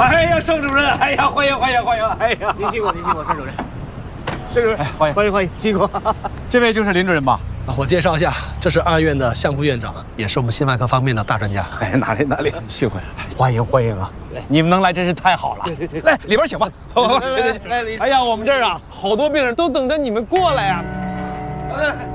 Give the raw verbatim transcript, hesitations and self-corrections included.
哎呀，盛主任，哎呀，欢迎欢迎欢迎！哎呀， 您辛苦，您辛苦，盛主任。 盛主任，欢迎欢迎欢迎，辛苦。这位就是林主任吧？ 啊，我介绍一下，这是二院的项副院长，也是我们心外科方面的大专家。 哎，哪里哪里，幸会，欢迎欢迎啊！你们能来真是太好了。对对对，来里边请吧。来来来，哎呀，我们这儿啊，好多病人都等着你们过来呀。